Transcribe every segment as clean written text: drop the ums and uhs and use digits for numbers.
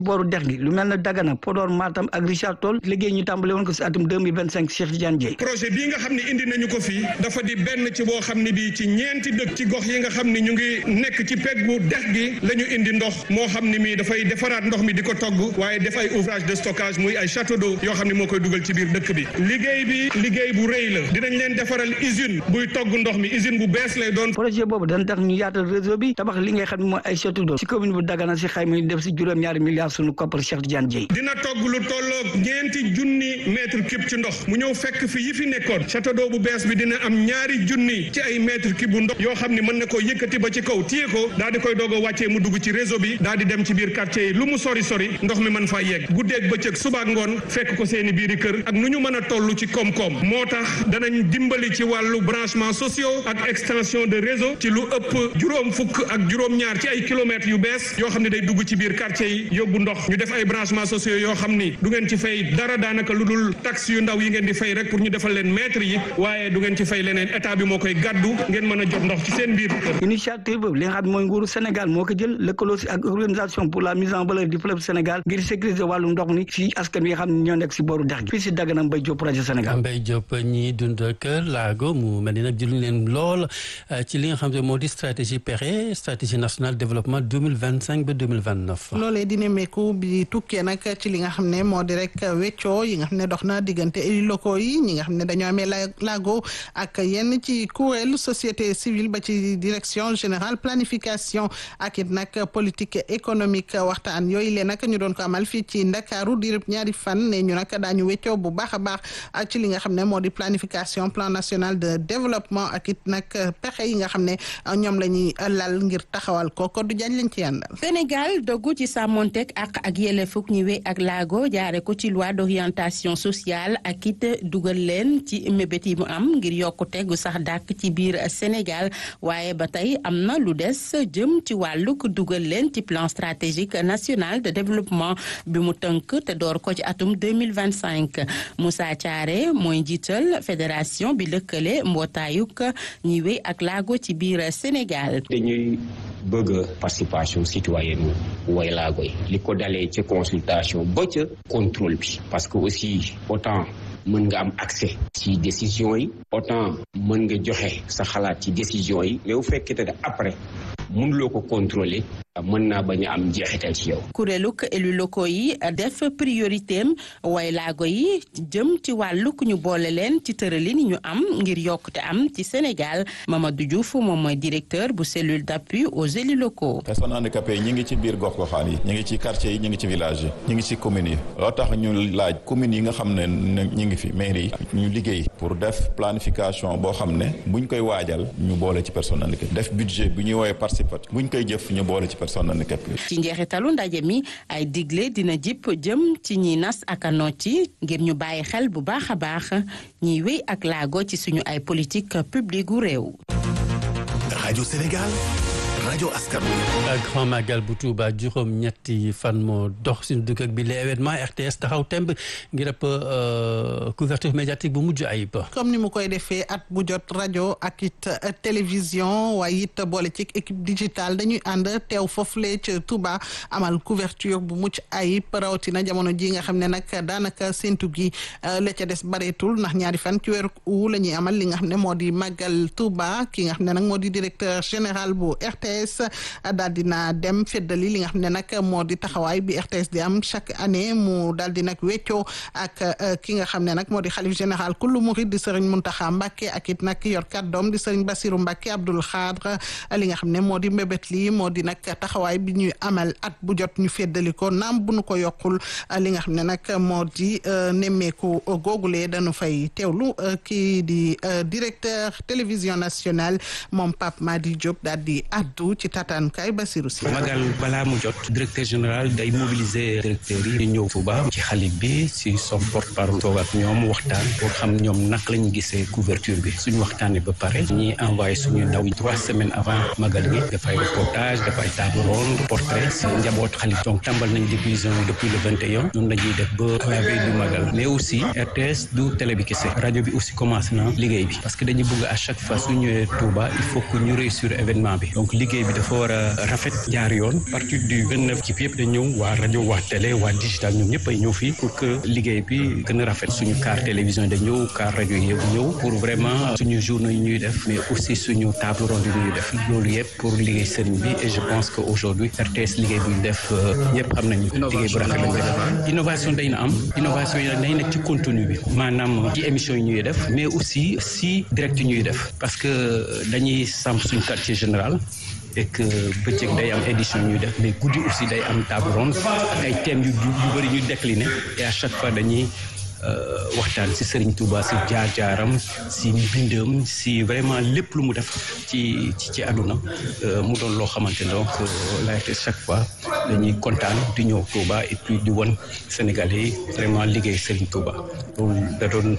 booru dex gi lu mel ne Dagana Podor Matam ak Richard Toll liggéey ñu tàmbale woon ko si atum 2025 Cheikh Tidiane Dièye. projet bii nga xam ne indi nañu ko fii dafa di benn ci boo xam ne bii ci ñeenti dëkk ci gox yi nga xam ne ñu ngi nekk ci peggu dex gi la ñu indi ndox moo xam ne mii dafay defaraat ndox mi di ko togg waaye def ay ouvrage de stockage muy ay château d'eau yoo xam ne moo koy dugal ci biir dëkk bi liggéey bu rëy la dinañ leen defaral usine buy togg ndox mi usine bu bees lay doon. projet boobu dana tax ñu yaatal réseau bi tabax li ngay xam ne mooy ay château d'eau ci commune bu Dagana si xayma ñu def si juróom-ñaari milliards sunu koppar Cheikh Tidiane Dièye. dina togg lu tolloog 9 junni mètre cube ci ndox mu ñëw fekk fi yi fi nekkoon château d'eau bu bees bi dina am 2 junni ci ay mètre cube bu ndox yoo xam ne mën na koo yëkkati ba ci kaw téye ko daal di koy doog a wàccee mu dugg ci réseau bi daal di dem ci biir quartier yi lu mu sori ndox mi mën faa yegg guddeeg bëccëg suba ak ngoon fekk ko seeni biiri kër ak nu ñu mën a toll ci koom-koom moo tax danañ dimbali ci wàllu branchement sociaux ak extension de réseau ci lu ëpp juróom fukk ak juróom-ñaar ci ay kilomètres yu bees yoo xam ne day dugg ci biir quartier yi yóbbu ndox ñu def ay branchement sociaux yoo xam ni du ngeen ci fay dara daanaka lu dul taxe yu ndaw yi ngeen di fay rek pour ñu defal leen mètres yi waaye du ngeen ci fay leneen état bi moo koy gàddu ngeen mën a jot ndox ci seen biir kër. initiative boobu li nga xam ne mooy nguuru Sénégal moo ko jël lëkkaloo si ak organisation pour la mise en valeur du fleuve Sénégal ngir sécuriser wàllu ndox mi si askan wi nga xam ne ñoo nekk si booru dex gi fii si Dagana Mbaye Diop projet Sénégal. Mbaye Diop ñi dund kër laago mu mel ni nag jëluñ leen lool ci li nga xam ne moo di stratégie nationale développement 2025 ba 2029. loolee dina meeku bi tukkee nag ci li nga xam ne moo di rek weccoo yi nga xam ne dox na diggante élus locaux yi ñi nga xam ne dañoo amee laago ak yenn ci kuréel société civile ba ci direction générale planification ak it nag politique économique waxtaan yooyu leen nag ñu doon ko amal fii ci Ndakaaru dirib ñaari fan ne ñu nag daañu weccoo bu baax a baax ci li nga xam ne moo di planification plan national de développement ak it nag pexe yi nga xam ne ñoom la ñuy lal ngir taxawal ko Kodou Diagne lañ ci yàndal. Sénégal dogu ci sàmmonteeg ak yelleefug ñi wéy ak laago jaare ko ci loi d'orientation sociale ak it dugal leen ci mébét yi mu am ngir yokkute gu sax dàkk ci biir Sénégal waaye ba tey am na lu des jëm ci wàllug dugal leen ci plan stratégique national de développement bi mu tënk te door ko ci atum 2025 Moussa Thiaré mooy njiital fédération bi lëkkale mbootaayug ñi wéy ak laago ci biir Sénégal. dañuy bëgg participation citoyenne way laago yi li ko dalee ci consultation ba ca contrôle bi parce que aussi autant mën nga am accès ci décision yi autant mën nga joxe sa xalaat ci décision yi mais bu fekkee ne après mënuloo ko contrôler mën naa bañ a am njeexital ci yow. kuréelug élus locaux yi def priorité am way laago yi jëm ci wàllug ñu boole leen ci tëralin ñu am ngir yokkute am ci Sénégal Mamadou Diouf moom mooy directeur bu cellule d'appui aux élus locaux. personnes handicapées yi ñu ngi ci biir gox-goxaan yi ñu ngi ci quartier yi ñu ngi ci village yi ñu ngi ci communes yi loo tax ñu laaj communes yi nga xam ne ñu ngi fi mairie yi ñu liggéey pour def planification boo xam ne buñ koy waajal ñu boole ci personnes handicapées def budget bu ñuy woowee participatif buñ koy jëf ñu boole ci ci njeexitalu ndaje mi ay digle dina jip jëm ci ñi nas ak a nocci ngir ñu bàyyi xel bu baax a baax ñiy wéy ak laago ci suñu ay politique publique gu réew. Radio Sénégal. rajo askan wi. Grand Magal bu Touba juróom-ñetti fan moo dox suñu dëkk ak bi les événements RTS taxaw temb ngir ëpp couverture médiatique bu mujj ayib. comme ni mu koy defee at bu jot rajo ak it télévision waaye it boole ci équipe digitale dañuy ànd teew foofule ca Touba amal couverture bu mucc ayib rawatina jamono ji nga xam ne nag daanaka séntu gi la ca des bareetul ndax ñaari fan ci weeru u la ñuy amal li nga xam ne moo di Magal Touba ki nga xam ne nag moo di directeur général bu RTS daal dina dem feddali li nga xam ne nag moo di taxawaay bi RTS di am chaque année mu daal di nag weccoo ak ki nga xam ne nag moo di xalif général kullu murid di Serigne Mountakha Mbacké ak it nag yor kàddoom di Serigne Bassirou Mbacké Abdoul Khadre li nga xam ne moo di mbébét lii moo di nag taxawaay bi ñuy amal at bu jot ñu feddali ko naam bu nu ko yokkul li nga xam ne nag moo di nemmeeku googulee dañu fay teewlu kii di directeur télévision nationale moom Pape Madi Diop daal di addu ci tataankaay Bassirou Sy. Magal balaa mu jot directeur général day mobiliser directeurs yi ñëw Touba ci xalif bi si son porte-parole toog ak ñoom waxtaan pour xam ñoom naka la ñu gisee couverture bi suñu waxtaanee ba pare ñi envoyé suñu ndaw 3 semaines avant Magal gi dafay reportage dafay table ronde portrait si njaboot xalif donc tàmbal nañ diffusion depuis le 21 noonu la ñuy def ba à la veille du Magal mais aussi RTS du télé bi kese rajo bi aussi commencé na liggéey bi parce que dañu bëgg à chaque fois su ñëwee Touba il faut que ñu réussir événement bi donc liggéey liggéey bi dafa war a rafet jaar yoon à partir du 29 équipe yëpp dañ ñëw waa rajo waa télé waa digital ñoom ñëpp ay ñëw fii pour que liggéey bi gën a rafet suñu car télévision da ñëw car rajo yi ñëw pour vraiment suñu journaux yi ñuy def mais aussi suñu table ronde yi ñuy def loolu yëpp pour liggéey sëriñ bi et je pense que aujourd'hui RTS liggéey bu ñu def ñëpp xam nañu liggéey bu rafet lañ koy def innovation day na am innovation yi day nekk ci contenu bi maanaam ci émission yi ñuy def mais aussi si direct yi ñuy def parce que dañuy samp suñu quartier général et que bëccëg day am édition ñuy def mais guddi aussi day am table ronde ak ay thèmes yu bëri ñu décliné et à chaque fois dañuy waxtaan si Serigne Touba si jaar-jaaram si mbindam si vraiment lépp lu mu def ci àdduna mu doon loo xamante ne donc la chaque fois dañuy kontaan di ñëw Touba et puis di won Sénégalais yi vraiment liggéey Serigne Touba loolu da doon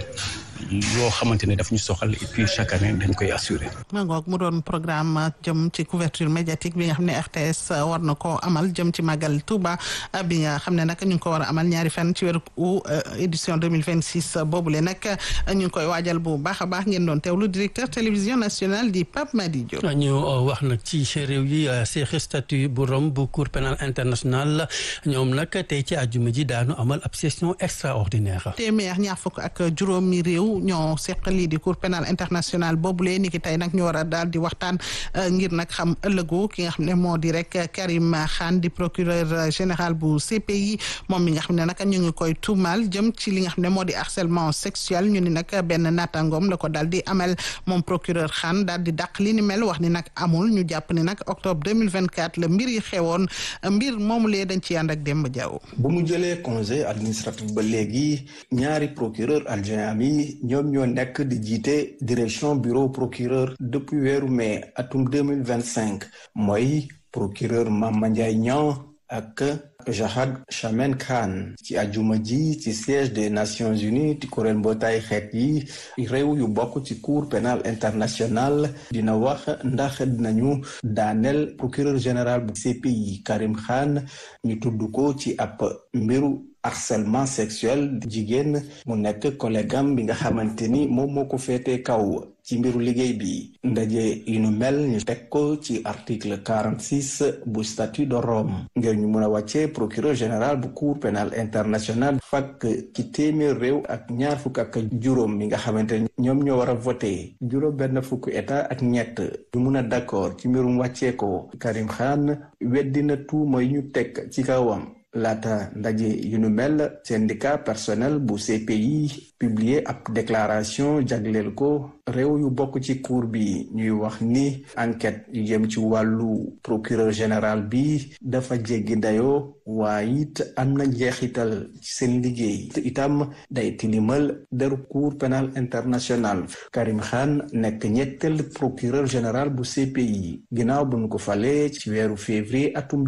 loo xamante ne daf ñu soxal et puis chaque année dañ koy assurer. mangoog mu doon programme jëm ci couverture médiatique bi nga xam ne RTS war na ko amal jëm ci màggal Touba bi nga xam ne nag ñu ngi ko war a amal ñaari fan ci weeru août édition 2026 boobule nag ñu ngi koy waajal bu baax a baax ngeen doon teewlu directeur télévision nationale di Pape Madi Diop. ñu wax nag ci réew yi seexi statut bu Rome bu cour pénal international ñoom nag tey ci àjjuma ji daanu amal ab session extraordinaire. téeméer ñaar fukk ak juróomi réew ñoo seq lii di cour pénal international boobule ni ki tey nag ñu war a daal di waxtaan ngir nag xam ëllëgu ki nga xam ne moo di rek Karim Khan di procureur général bu CPI moom mi nga xam ne nag ñu ngi koy tuumal jëm ci li nga xam ne moo di harcèlement sexuel ñu ni nag benn naataangoom la ko daal di amal moom procureur Khan daal di dàq li ni mel wax ni nag amul ñu jàpp ni nag octobre 2024 la mbir yi xewoon mbir moomu lee dañ ci ànd ak Demba Diaw. bu mu jëlee congé administratif ba léegi ñaari procureur adjoint yi ñoom ñoo nekk di jiite direction bureau procureur depuis weeru mai atum 2025 mooy procureur Mama Ndiaye Niang ak Jahad Chamen Khan ci ajuma ji ci siège des Nations Unies ci kuréel mbootaay xeet yi réew yu bokk ci cour pénal international dina wax ndax dinañu daaneel procureur général bu CPI Karim Khan ñu tudd ko ci ab mbiru harcèlement sexuel jigéen mu nekk collègue am bi nga xamante ni moom moo ko féetee kaw ci mbiru liggéey bi ndaje yu nu mel ñu teg ko ci article 46 bu statut de Rome ngir ñu mën a wàccee procureur général bu cour pénal international fakk ci téeméer réew ak ñaar fukk ak juróom mi nga xamante ni ñoom ñoo war a voté juróom benn fukk état ak ñett ñu mun a d'accord ci mbirum wàccee ko Karim Khan weddina tuuma yi ñu teg ci kawam laata ndaje yu nu mel syndicat personnel bu CPI publié ab déclaration jagleel ko réew yu bokk ci cour bi ñuy wax ni enquête yu jëm ci wàllu procureur général bi dafa jéggi dayoo waaye it am na njeexital ci seen liggéey itam day tilimal deru cour pénal international Karim Khan nekk ñetteel procureur général bu CPI ginnaaw bu ñu ko falee ci weeru février atum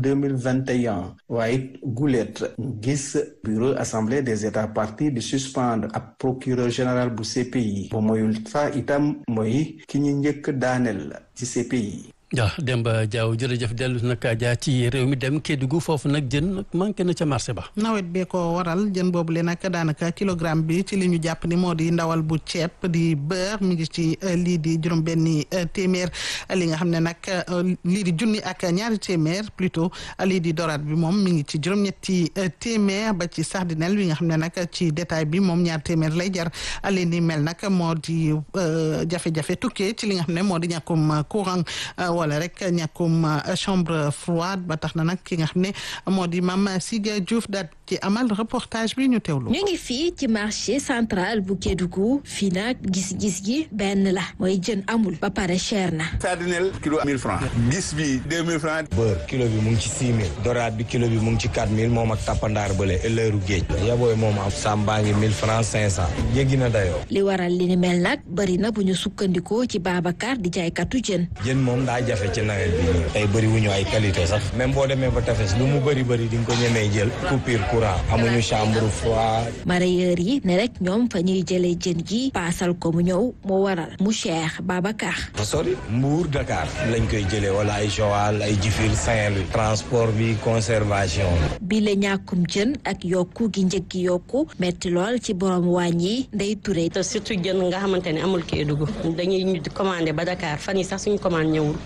2021 waaye gulet ñu gis bureau assemblée des états parties di suspendre ab procureur général bu CPI ba moyul fa itam mooy ki ñu njëkk daaneel ci CPI. waaw Demba Diaw jërëjëf dellu nag Adja ci réew mi dem Kédougou foofu nag jën nag manqué na ca marché ba. nawet bee ko waral jën boobu le nag daanaka kilogramme bi ci li ñu jàpp ni moo di ndawal bu ceeb di beurre mi ngi ci lii di juróom-benni téeméer li nga xam ne nag lii di junni ak ñaari téeméer plutôt lii di dorade bi moom mi ngi ci juróom-ñetti téeméer ba ci sardinelle bi nga xam ne nag ci détail bi moom ñaar téeméer lay jar li ni mel nag moo di jafe-jafe tukkee ci li nga xam ne moo di ñàkkum courant. wala rek ñàkkum chambre froide ba tax na nag ki nga xam ne moo di Mame Siga Diouf daal ci amal reportage bi ñu teewlu. ñu ngi fii ci marché central bu Kédougou fii nag gis-gis gi benn la mooy jën amul ba pare cher na. sardinelle kilo 1000 francs gis bi 2000 francs. beurre kilo bi mu ngi ci 6000 dorade bi kilo bi mu ngi ci 4000 moom ak tappandaar bële ëllëru géej yabooy moom am sàmbaa ngi 1000 francs 500 jéggi na dayoo. li waral li ni mel nag bëri na bu ñu sukkandikoo ci Babacar di jaaykatu jën. jën moom daa jafe ci nawet bi nii tey bëri wuñu ay qualité sax même boo demee ba tefes lu mu bëri di nga ko ñemee jël coupure courant amuñu chambre froide. mareyeur yi ne rek ñoom fa ñuy jëlee jën gi paasal ko mu ñëw moo waral mu cher Babacar. sori Mbour Dakar lañ koy jëlee wala ay Joal ay Jifir Saint-Louis transport bi conservation bi la ñàkkum jën ak yokku gi njëg gi yokku metti lool ci borom waañ yi Ndeye Touré. te surtout jën nga xamante ne amul Kédougou dañuy commandé ba Dakar fan yi sax suñu commande ñëwul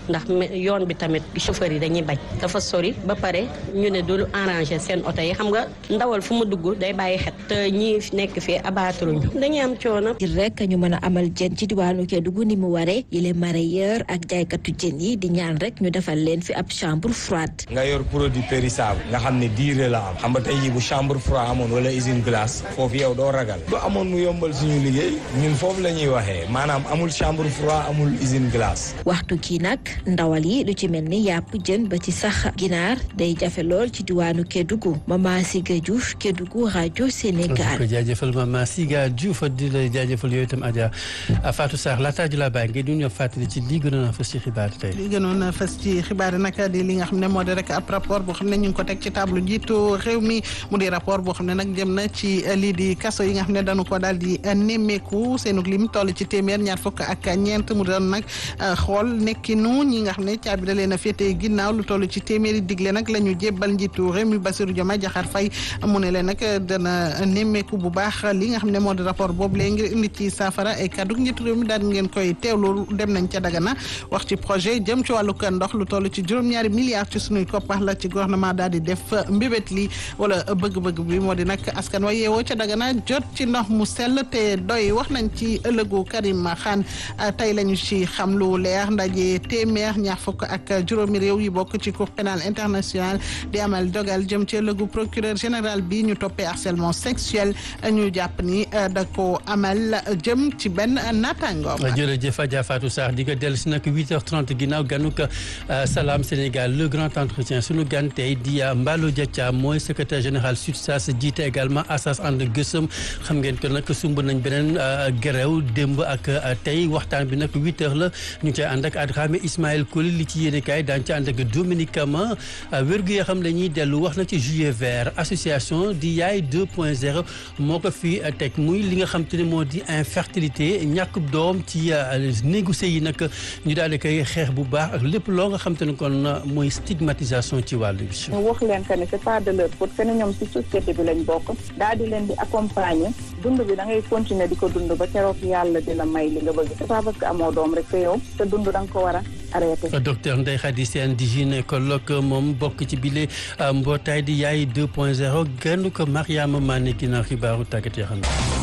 ndax yoon bi tamit chauffeur yi dañuy bañ dafa sori ba pare ñu ne du arranger seen oto yi xam nga ndawal fu mu dugg day bàyyi xet te ñi nekk fii abaaturuñu dañuy am coono. ngir rek ñu mën a amal jën ci diwaanu Kédougou ni mu waree yile mareyeur ak jaaykatu jën yi di ñaan rek ñu defal leen fi ab chambre froide. nga yor produit périssable nga xam ne diire la am xam nga tey jii bu chambre froide amoon wala usine glace foofu yow doo ragal bu amoon mu yombal suñu liggéey ñun foofu la ñuy waxee maanaam amul chambre froide amul usine glace. waxtu kii nag ndawal yi lu ci mel ni yàpp jën ba ci sax ginaar day jafe lool ci diwaanu Kédougou Mama Siga Diouf Kédougou rajo Sénégal. ko jaajëfal Mama Siga Diouf di la jaajëfal yooyu itam Adja Fatou Sarr laataa ju la bàyyi ngeen ñu fàttali ci lii gënoon a fës ci xibaar tey. li gënoon a fës ci xibaar yi nag di li nga xam ne moo di rek ab rapport boo xam ne ñu ngi ko teg ci table jiitu réew mi mu di rapport boo xam ne nag jëm na ci lii di kaso yi nga xam ne dañu ko daal di nemmeeku seenug lim toll ci téeméer ñaar fukk ak ñeent mu doon nag xool nekkinu ñi nga xam ne caabi da leen a féetee ginnaaw lu toll ci téeméeri digle nag la ñu jébbal njiitu réew mi Bassirou Diomaye Diakhar Faye mu ne leen nag dana nemmeeku bu baax li nga xam ne moo di rapport boobu léegi ngir indi ci saafara ay kaddu njiitu réew mi daal ngeen koy teewlu dem nañ ca Dagana wax ci projet jëm ci wàllu ndox lu toll ci juróom-ñaari milliards ci sunuy koppar la ci gouvernement daal di def mbébét li wala bëgg-bëgg bi moo di nag askan wa yeewoo ca Dagana jot ci ndox mu sell te doy wax nañ ci ëllëgu Karim Khan tey lañu ci xam lu leer ndaje téeméer ñaar fukk ak juróomi réew yi bokk ci cour pénale internationale di amal dogal jëm ci ëllëgu procureur général bi ñu toppee harcèlement sexuel ñu jàpp ni da ko amal jëm ci benn naataangoom. jërëjëf Adja Fatou Sarr di ko dellu si nag 8h30 ginnaaw ganuk Salam Sénégal le grand entretien sunu gan tey di Mballo Dia Thiam mooy secrétaire général SUTSAS jiite également Assas ànd gësëm xam ngeen ko nag sumb nañ beneen grève démb ak tey waxtaan bi nag 8h la ñu ngi cay ànd ak Adramé Ismaël Koli li ci yéene kaay daañu ci ànd ak Dominique Kama wérgu yoo xam la ñuy dellu wax na ci juillet vert association di yaay 2.0 moo ko fi teg muy li nga xam te ne moo di infertilité ñàkk doom ci néegu sëy yi nag ñu daal di koy xeex bu baax ak lépp loo nga xam te ne kon mooy stigmatisation ci wàllu bi. ñu wax leen que ne c'est pas de leur faute que ne ñoom ci société bi lañ bokk daal di leen di accompagner dund bi da ngay continuer di ko dund ba keroog yàlla di la may li nga bëgg c'est pas parce que amoo doom rek te yow te dund da nga ko war a arrêté. docteur Ndeye Khady Sène di gynécologue moom bokk ci bile mbootaay di yaay 2.0 gën ko Mariama Mané ginnaaw xibaaru tàggat yaram.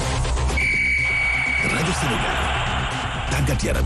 rajo Sénégal tàggat yaram.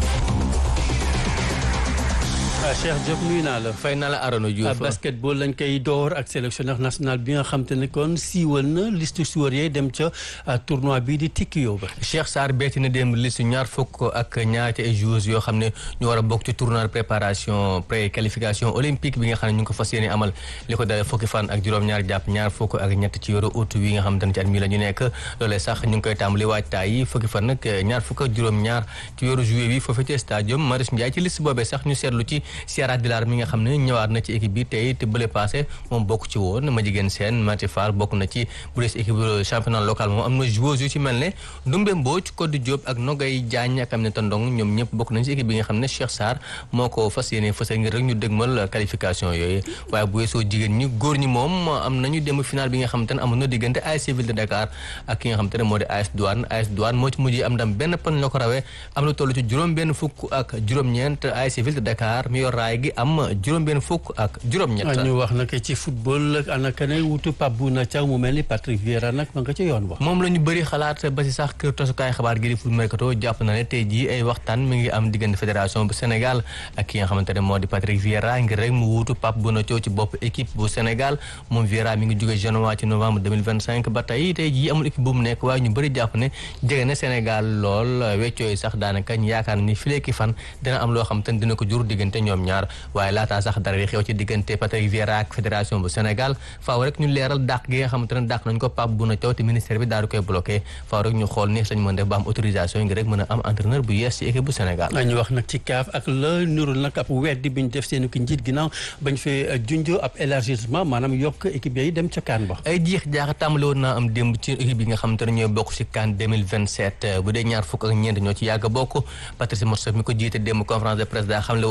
Cheikh Diop nuyu naa la. fay naa la Arona Diouf. basketball lañ koy door ak sélectionneur national bi nga xam te ne kon siiwal na liste joueurs yi dem ca tournoi bi di Tikio ba. Cheikh Sarr beeti na dem liste ñaar fukk ak ñaati ay joueurs yoo xam ne ñu war a bokk ci tournoi de préparation pré-qualification olympique bi nga xam ne ñu ngi ko fas yéene amal li ko dalee fukki fan ak juróom-ñaar jàpp ñaar fukk ak ñett ci weeru août wi nga xam te ne ci at mi la ñu nekk loolee sax ñu ngi koy tàmbali waajtaay yi fukki fan nag ñaar fukk ak juróom-ñaar ci weeru juillet bi foofee ci stadium Marius Ndiaye ci liste boobee sax ñu seetlu ci Sierra Dilar mi nga xam ne ñëwaat na ci équipe bi tey te bële passé moom bokk ci woon ma jigéen seen Mati Fall bokk na ci bu dee équipe championnat local moom am na joueurs yu ci mel ne Ndumbe Mbodj Codé Diop ak Nogay Diagne ak am ne Tandong ñoom ñëpp bokk nañ ci équipe bi nga xam ne Cheikh Sarr moo ko fas yéene fësal ngir rek ñu dëgmal qualification yooyu waaye bu weesoo jigéen ñi góor ñi moom am nañu dem final bi nga xam te ne amoon na diggante ASC Ville de Dakar ak ki nga xam te ne moo di AS Douane moo ci mujj am ndam benn pan la ko rawee am lu toll ci juróom benn fukk ak juróom-ñeent ASC Ville de Dakar mi yor raay gi am juróom benn fukk ak juróom-ñett. ñu wax nag ci football anaka ne wutu Pape Bouna Thiaw mu mel ni Patrick Vieira nag ma nga ci yoon wax. moom la ñu bëri xalaat ba si sax kër tasukaay xabaar gi di Foot Mercato jàpp na ne tey jii ay waxtaan mi ngi am diggante fédération bu Sénégal ak ki nga xamante ne moo di Patrick Vieira ngir rek mu wutu Pape Bouna Thiaw ci bopp équipe bu Sénégal moom Vieira mi ngi jóge Genoa ci novembre 2025 ba tey jii amul équipe bu mu nekk waaye ñu bëri jàpp ne jege na Sénégal lool weccoo yi sax daanaka ñu yaakaar ni fileeki fan dina am loo xam te ne dina ko jur diggante ñoom ñaar waaye laataa sax dara di xew ci diggante Patrick Vieira ak fédération bu Sénégal faaw rek ñu leeral dàq gi nga xamante ne dàq nañ ko Pape Bouna Thiaw te ministère bi daal di koy bloqué faaw rek ñu xool ni lañ mën def ba am autorisation ngir rek mën a am entraîneur bu yees ci équipe bu Sénégal. ñu wax nag ci CAF ak la nurul nag ab weddi bi ñu def seen ki njiit ginnaaw bañ fee junjoo ab élargissement maanaam yokk équipe yi dem ca CAN ba. ay jiix jaaxa tàmbali woon naa am démb ci équipe yi nga xamante ne ñooy bokk ci CAN 2027 bu dee ñaar fukk ak ñeent ñoo ci yàgg bokk Patrice Motsepe mi ko jiite démb conférence de presse daa xamle woon ne ñaar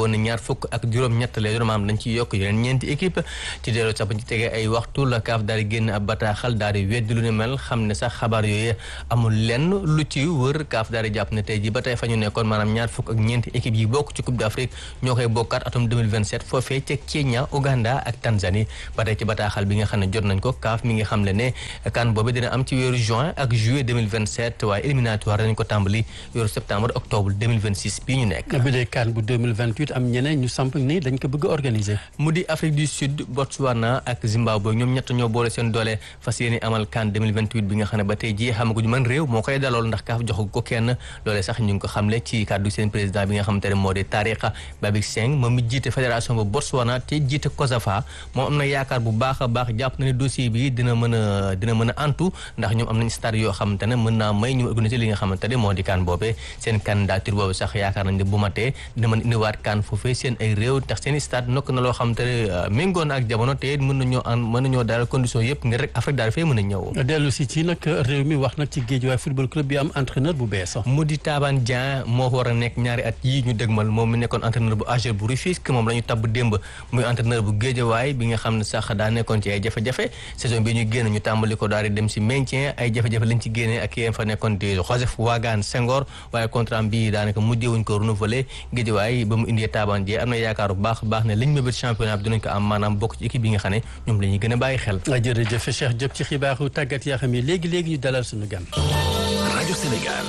fukk ak juróom-ñett lay doon maanaam dañ ciy yokk yeneen ñeenti équipe ci delloo sax bu ñu tegee ay waxtu la CAF daal di génn ab bataaxal daal di weddi lu ne mel xam ne sax xabaar yooyu amul lenn lu ci wër CAF daal di jàpp ne tey ji ba tey fa ñu nekkoon maanaam ñaar fukk ak ñeenti équipe yi bokk ci Coupe d'Afrique ñoo koy bokkaat atum 2027 foofee ca Kenya Ouganda ak Tanzanie ba tey ci bataaxal bi nga xam ne jot nañ ko CAF mi ngi xam le ne CAN boobu dina am ci weeru juin ak juillet 2027 waaye éliminatoire dañ ko tàmbali weeru septembre octobre 2026 bii ñu nekk. bi dee CAN bu 2028 am ñeneen ñu samp ni dañ ko bëgg a organiser. mu di Afrique du Sud Botswana ak Zimbabwe ñoom ñett ñoo boole seen doole fas yéene amal CAN 2028 bi nga xam ne ba tey jii xamaguñu man réew moo koy dalool ndax CAF joxu ko kenn loolee sax ñu ngi ko xamle ci kàddu seen président bi nga xamante ne moo di Tariqa Babik Seng moom mi jiite fédération bu Botswana te jiite COSAFA moom am na yaakaar bu baax a baax jàpp na ne dossier bi dina mën a antu ndax ñoom am nañ stade yoo xamante ne mën naa may ñu organiser li nga xamante ne moo di CAN boobee seen candidature boobu sax yaakaar nañ ne bu matee dina mën indiwaat CAN foofee seen ay réew ndax seen stade nokk na loo xamante ne méngoo na ak jamono te mën nañoo daal condition yëpp ngir rek Afrique daal fee mën a ñëw. dellu si ci nag réew mi wax nag ci Guédiawaye football club bi am entraîneur bu bees. mu di Taban Dieng moo war a nekk ñaari at yii ñu dëgmal moom mi nekkoon entraîneur bu AGEL bu Rufisque moom la ñu tabb démb muy entraîneur bu Guédiawaye bi nga xam ne sax daa nekkoon ci ay jafe-jafe saison bi ñu génn ñu tàmbali ko daal di dem si maintien ay jafe-jafe lañ ci génnee ak yéen fa nekkoon di Joseph Wagan Senghor waaye contrat bi daanaka mujjewuñ ko renouveler Guédiawaye ba mu indee Taban Dieng am na yaakaar bu baax ne liñ mébét championnat bi dinañ ko am maanaam bokk ci équipe bi nga xam ne ñoom la ñuy gën a bàyyi xel. jërëjëf Cheikh Diop ci xibaaru tàggat yaa xam ne léegi ñu dalal suñu gan. rajo Sénégal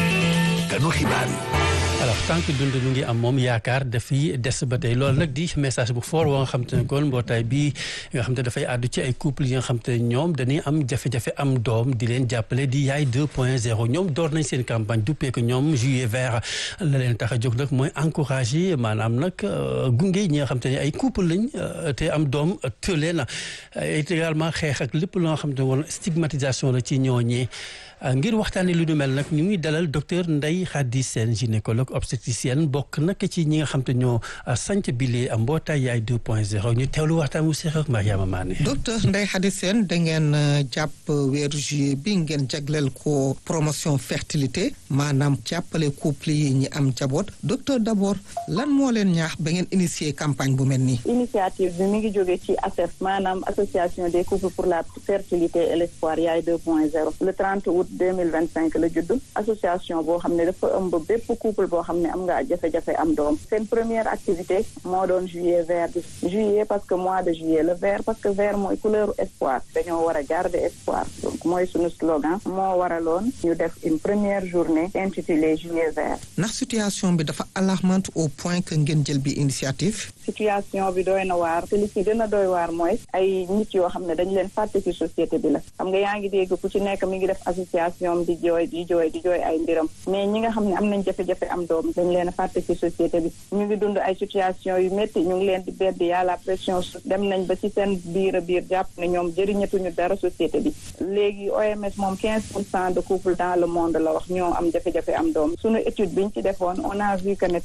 ganu xibaar yi. alors tant que dund mu ngi am moom yaakaar dafiy des ba tey loolu nag di message bu fort wa nga xam te ne kon mbootaay bi nga xam te dafay àddu ci ay couple yi nga xam te ne ñoom dañuy am jafe-jafe am doom di leen jàppale di yaay 2.0 ñoom door nañ seen campagne duppee ko ñoom juillet vert la leen tax a jóg nag mooy encourager maanaam nag gunge ñi nga xam te ne ay couple lañ te am doom tële na également xeex ak lépp loo nga xam te ne woon stigmatisation la ci ñooñee ngir waxtaanee lu ñu mel nag ñu ngi dalal docteur Ndeye Khady Sène gynécologue obstétricienne bokk nag ci ñi nga xam te ñoo sanc bile mbootaay yaay 2.0 ñu teewlu waxtaan wu Seex ak Mariama Mané. docteur Ndeye Khady Sène da ngeen jàpp weeru juillet bi ngeen jagleel ko promotion fertilité maanaam jàppale couple yi ñi am jaboot docteur d'abord lan moo leen ñaax ba ngeen initier campagne bu mel nii. initiative bi mi ngi jóge ci ASEF maanaam association des couples pour la fertilité et l'espoir yaay 2.0 le 30 août 2025 la judd association boo xam ne dafa ëmb bépp couple boo xam ne am nga jafe-jafe am doom seen première activité moo doon juillet vert bi juillet parce que mois de juillet le vert parce que vert mooy couleur espoir dañoo war a garder espoir donc mooy suñu slogan moo waraloon ñu def une première journée intitulée juillet vert. ndax situation bi dafa alarmante au point que ngeen jël bi initiative. situation bi doy na waar te li ci gën a doy waar mooy ay nit yoo xam ne dañu leen fàtte ci société bi la xam nga yaa ngi dégg ku ci nekk mi ngi def association di jooy ay mbiram mais ñi nga xam ne am nañ jafe-jafe am doom dañ leen a fàtte ci société bi ñu ngi dund ay situation yu métti ñu ngi leen di beddi y'a la pression dem nañ ba ci seen biir a biir jàpp ne ñoom jëriñatuñu dara société bi léegi OMS moom 15% de couple dans le monde la wax ñoo am jafe-jafe am doom suñu étude biñ ci defoon on a vu que ne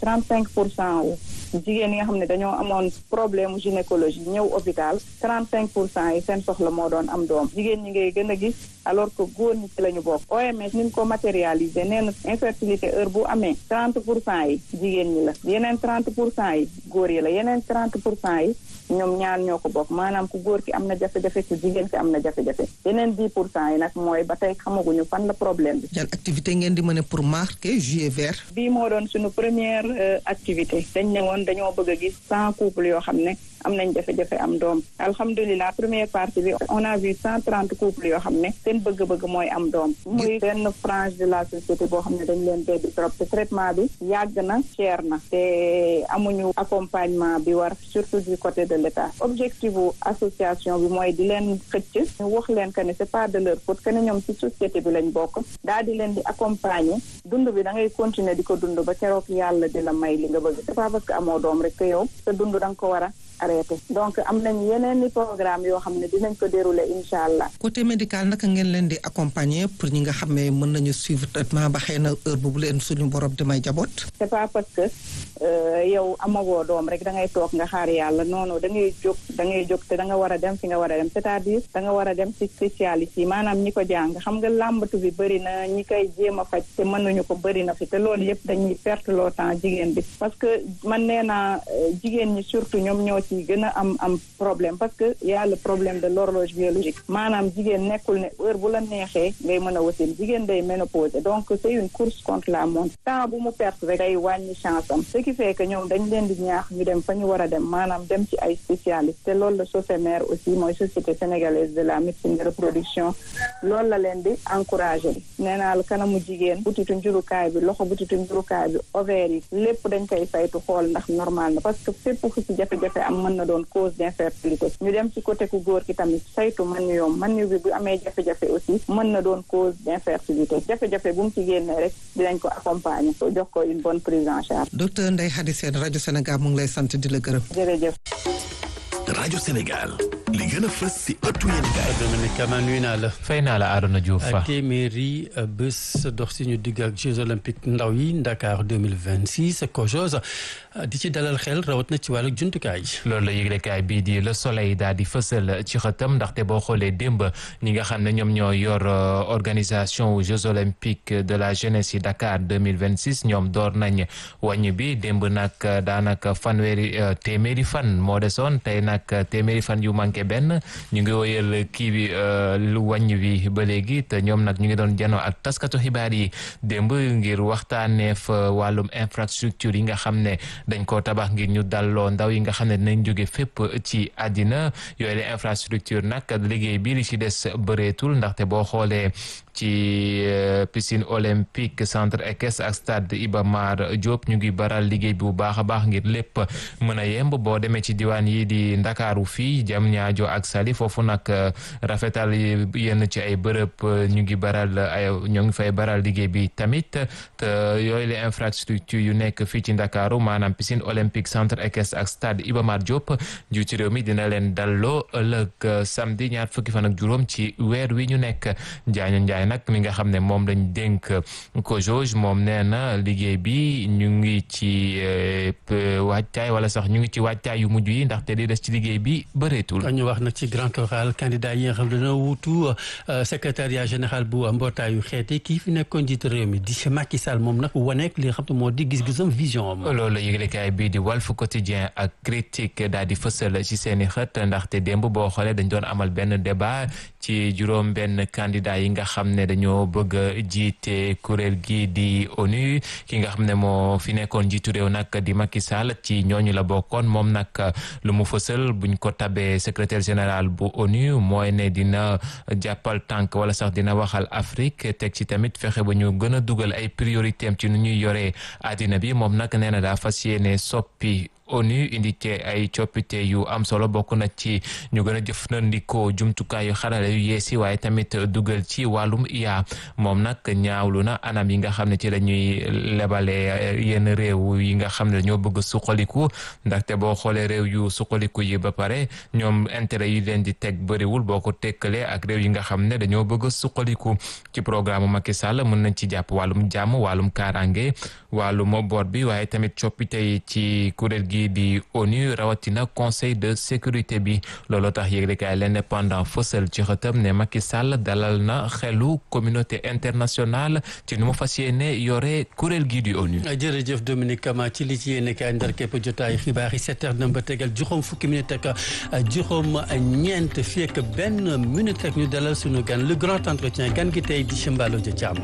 35% jigéen yi nga xam ne dañoo amoon problème gynécologie ñëw hôpital 35% yi seen soxla moo doon am doom jigéen ñi ngay gën a gis alors que góor ñi ci la ñu bokk OMS ni mu ko matérialisé nee na infertilité heure bu amee 30% yi jigéen ñi la yeneen 30% yi góor yi la yeneen 30% yi ñoom ñaar ñoo ko bokk maanaam ku góor ki am na jafe-jafe ku jigéen ki am na jafe-jafe yeneen 10% yi nag mooy ba tey xamaguñu fan la problème bi. yan activité ngeen di mën a pour marquer juillet vert. bii moo doon suñu première activité dañ ne woon dañoo bëgg a gis 100 couples yoo xam ne am nañ jafe-jafe am doom alhamdulilah première partie bi on a vu 130 couples yoo xam ne seen bëgg-bëgg mooy am doom muy benn frange de la société boo xam ne dañ leen beddi trop te traitement bi yàgg na cher na te amuñu accompagnement bi war surtout du côté de l'État objectif bu association bi mooy di leen xëcc ñu wax leen que ne c'est pas de leur faute que ne ñoom ci société bi lañ bokk daal di leen di accompagner dund bi da ngay continuer di ko dund ba keroog yàlla di la may li nga bëgg c'est pas parce que amoo doom rek que yow sa dund da nga ko war a arrêté donc am nañ yeneen i programme yoo xam ne dinañ ko dérouler incha allah. côté médical naka ngeen leen di accompagner pour ñi nga xam ne mën nañu suivre traitement ba xëy na heure boobu leen suñu borom damay jaboot. c'est pas parce que yow amagoo doom rek da ngay toog nga xaar yàlla non da ngay jóg te da nga war a dem fi nga war a dem c'est-à-dire da nga war a dem ci spécialiste yi maanaam ñi ko jàng xam nga làmbatu bi bëri na ñi koy jéem a faj te mënuñu ko bëri na fi te loolu yëpp dañuy perte loo temps jigéen bi parce que man nee naa jigéen ñi surtout ñoom ñoo ci gën a am problème parce que y a le problème de l'horloge biologique maanaam jigéen nekkul ne heure bu la neexee ngay mën a wasin jigéen day ménopause donc c'est une course contre la montre temps bu mu perte rek day wàññi chance am ce qui fait que ñoom dañ leen di ñaax ñu dem fa ñu war a dem maanaam dem ci ay spécialistes te loolu la SOSEMER aussi mooy société sénégalaise de la médecine de reproduction loolu la leen di encourager nee naa la kanamu jigéen butitu njurukaay bi loxo butitu njurukaay bi ovaire yi lépp dañ koy saytu xool ndax normal na parce que fépp fu ci jafe-jafe am mën na doon cause d'infertilité ñu dem ci côté ku góor ki tamit saytu man bi bu amee jafe-jafe aussi mën na doon cause d'infertilité jafe-jafe bu mu ci génnee rek dinañ ko accompagner jox ko une bonne prise en charge. docteur Ndeye Khady Sène rajo Sénégal mu ngi lay sant di la gërëm. jërëjëf. rajo Sénégal li gën a fës si ëttu yéen gaay. Dominique Kama nuyu naa la. fay naa la Arona Diouf. téeméeri bés dox si ñu digg ak Jeux olympiques ndaw yi Dakar 2026 COJOS di ci dalal xel rawat na ci wàllu jumtukaay yi. loolu la yëglekaay bii di Le Soleil daal di fësal ci xëtam ndaxte boo xoolee démb ñi nga xam ne ñoom ñoo yor organisation Jeux olympiques de la jeunesse yi Dakar 2026 ñoom door nañ wàññi bi démb nag daanaka téeméeri fan moo desoon tey nag téeméeri fan yu manqué benn ñu ngi woyal kii bi lu wàññi bi ba léegi te ñoom nag ñu ngi doon janoo ak taskatu xibaar yi démb ngir waxtaanee fa wàllum infrastructure yi nga xam ne dañ ko tabax ngir ñu dalloo ndaw yi nga xam ne dinañ jóge fépp ci àddina yooyu la infrastructure nag liggéey bi li ci des bëreetul ndaxte boo xoolee ci piscine olympique centre équestre ak stade Iba Mar Diop ñu ngi baral liggéey bi bu baax a baax ngir lépp mën a yemb boo demee ci diwaan yi di Ndakaaru fii Diamniadio ak Saly foofu nag rafetal yenn ci ay bërëb ñu ngi fay baral liggéey bi tamit te yooyu la infrastructure yu nekk fii ci Ndakaaru maanaam piscine olympique centre équestre ak stade Iba Mar Diop njiitu réew mi dina leen dalloo ëllëg samedi 20 ci weer wi ñu nekk Njaaño Njaay nag mi nga xam ne moom lañ dénk COJOS moom nee na liggéey bi ñu ngi ci waajtaay wala sax ñu ngi ci waajtaay yu mujj yi ndaxte li des ci liggéey bi bëreetul. ñu wax nag ci grand oral candidat yi nga xam ne dana wutu secrétariat général bu mbootaayu xeeti kii fi nekkoon njiitu réew mi di Macky Sall moom nag waneek li nga xam ne moo di gis-gisam vision am. loolu la yëglekaay bii di Walf Quotidien ak Critique daal di fësal ci seeni xët ndaxte démb boo xoolee dañ doon amal benn débat ci juróom benn candidat yi nga xam ne dañoo bëgg a jiite kuréel gi di ONU ki nga xam ne moo fi nekkoon jiitu réew nag di Macky Sall ci ñooñu la bokkoon moom nag lu mu fësal buñ ko tabee secrétaire général bu ONU mooy ne dina jàppal tànk wala sax dina waxal Afrique teg ci tamit fexe ba ñu gën a dugal ay priorité am ci nu ñuy yoree àddina bi moom nag nee na daa fas yéene soppi ONU indi ci ay coppite yu am solo bokk na ci ñu gën a jëfandikoo jumtukaay yu xarale yu yeesi waaye tamit dugal ci wàllum IA moom nag ñaawlu na anam yi nga xam ne ci lañuy lebale yenn réew yi nga xam ne dañoo bëgg suqaliku ndaxte boo xoolee réew yu suqaliku yi ba pare ñoom intérêt yi leen di teg bëriwul boo ko tekkalee ak réew yi nga xam ne dañoo bëgg suqaliku ci programme Macky Sall mën nañ ci jàpp wàllum jàmm wàllum kaaraange wàllum boor bi waaye tamit coppite yi ci kuréel gi di ONU rawatina conseil de sécurité bi looloo tax yëglekaay l'Indépendant fësal ci xëtam ne Macky Sall dalal na xelu communauté internationale ci nu mu fas yéene yore kuréel gi di ONU. jërëjëf Dominique Kama ci li ci yéene kaay ndar képp jotaay xibaar yi 7h na ba tegal juróom fukki minute ak juróom ñeent fii ak benn minute rek ñu dalal sunu gan le grand entretien gan gi tey di Mballo Dia Thiam.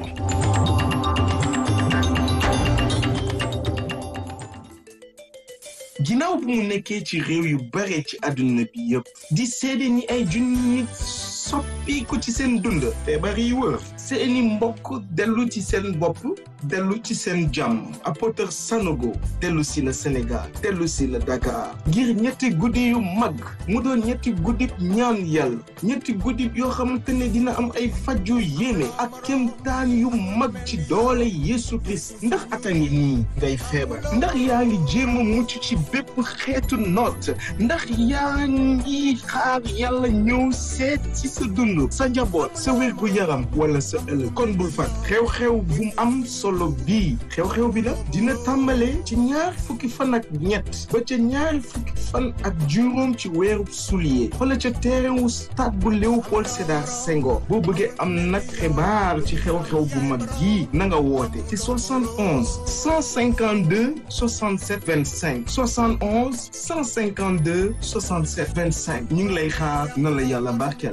ginnaaw bu mu nekkee ci réew yu bare ci àdduna bi yëpp di seede ni ay junni nit sopp soppiku ci seen dund feebar yi wër seeni mbokk dellu ci seen bopp dellu ci seen jàmm Apoteur Sanogo dellu si na Sénégal dellu si na Dakar ngir ñetti guddi yu mag mu doon ñetti guddib ñaan yàlla ñetti guddib yoo xamante ne dina am ay faj yu yéeme ak kéemtaan yu mag ci doole Yeesu Christ ndax ata ngi nii ngay feebar ndax yaa ngi jéem a mucc ci bépp xeetu noot ndax yaa ngi xaar yàlla ñëw seet ci sa dund sa njaboot sa wérgu yaram wala sa ëllëg kon bul fat xew-xew bu mu am solo bii xew-xew bi la dina tàmbale ci ñaar fukki fan ak ñett ba ca ñaari fukki fan ak juróom ci weeru sulier wala ca terrain wu stade bu Léopold Sédar Senghor boo bëggee am nag xibaar ci xew-xew bu mag gii na nga woote ci 71 152 67 25 71 152 67 25 ñu ngi lay xaar na la yàlla barkeel.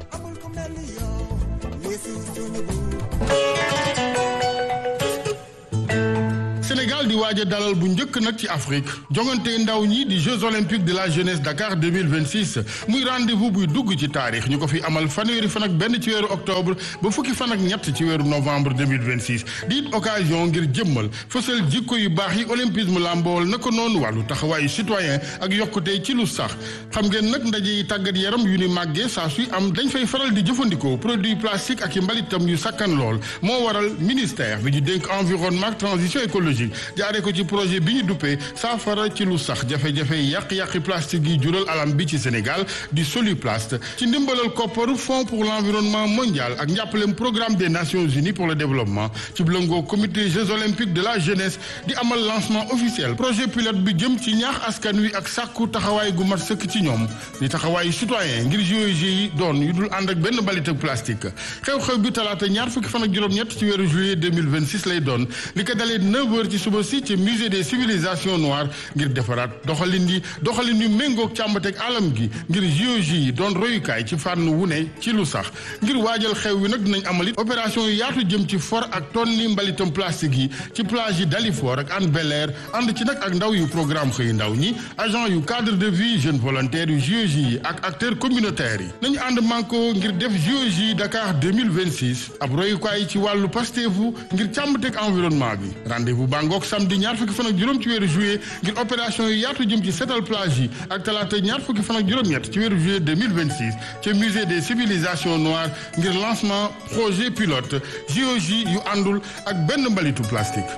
Sénégal di waaj a dalal bu njëkk nag ci Afrique jongante ndaw ñi di Jeux olympiques de la jeunesse Dakar 2026 muy rendez-vous buy dugg ci taarix ñu ko fi amal fanweeri fan ak benn ci weeru octobre ba fukki fan ak ñett ci weeru novembre 2026 di it occasion ngir jëmmal fësal jikko yu baax yi olympisme làmbool na ko noonu wàllu taxawaayu citoyen ak yokkute ci lu sax xam ngeen nag ndaje yi tàggat yaram yu ni màggee saa suy am dañ fay faral di jëfandikoo produit plastique ak i mbalitam yu sakkan lool moo waral ministère bi ñu dénk environnement ak transition écologique jaaree ko ci projet bi ñu duppee saafara ci lu sax jafe-jafe yàq-yàqi plastique yi jural alam bi ci Sénégal di Soluplast ci ndimbalal kopparu Fonds pour l'environnement mondial ak njàppalem programme des Nations Unies pour le développement ci lëngoo comité Jeux olympiques de la jeunesse di amal lancement officiel projet pilote bi jëm ci ñaax askan wi ak sàkku taxawaay gu mat sëkk ci ñoom di taxawaayu citoyen ngir JOJ yi doon yu dul ànd ak benn mbalit ak plastique xew-xew bi talaata ñaar fukki fan ak juróom-ñett ci weeru juillet 2026 lay doon li ko dalee 9h ci suba si ci musée des civilisations noires ngir defaraat doxalin yu méngoog càmbateeg alam gi ngir JOJ yi doon royukaay ci fànn wu ne ci lu sax ngir waajal xew wi nag dinañ amalit opération yu yaatu jëm ci for ak tonni mbalitam plastique yi ci plage yi Dalifort ak Hann Bel-Air ànd ci nag ak ndaw yu programme xëy ndaw ñi agent yu cadre de vie jeunes volontaires yu JOJ yi ak acteurs communautaires yi nañu ànd manko ngir def JOJ Dakar 2026 ab royukaay ci wàllu pastefu ngir càmbateeg environnement bi rendez-vous bangook samedi ñaar fukki fan ak juróom ci weeru juillet ngir opération yi yaatu jëm ci setal plage yi ak talaata ñaar fukki fan ak juróom-ñett ci weeru juillet 2026 ci musée des civilisations noires ngir lancement projet pilote JOJ yu àndul ak benn mbalitu plastique.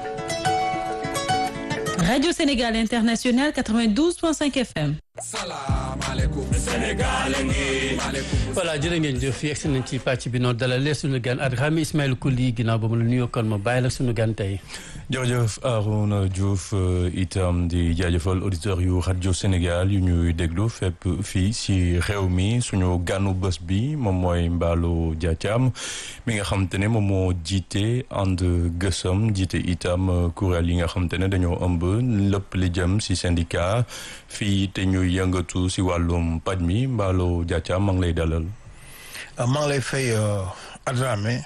Radio Sénégal International 92.5 FM. salaamaaleykum Sénégal ngi voilà jërë ngeen jëf yegg si nañ ci pàcc bi noonu dalalee suñu gan Adramé Ismaël Kouly ginnaaw ba mu la nuyoo kon ma bàyyi la suñu gan tey. jërëjëf Arouna Diouf itam di jaajëfal auditeurs yu rajo Sénégal yu ñuy déglu fépp fii si réew mi suñu ganu bés bi moom mooy Mballo Dia Thiam mi nga xam te ne moom moo jiite ànd gësëm jiite itam kuréel yi nga xam te ne dañoo ëmb lépp li jëm si syndicat fii te ñuy yëngatu si wàllum paj mi Mballo Dia Thiam maa ngi lay dalal. maa ngi lay fay Adramé